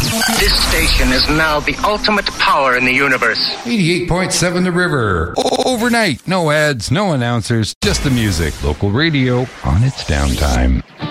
This station is now the ultimate power in the universe. 88.7 The River. Overnight. No ads, no announcers, just the music. Local radio on its downtime.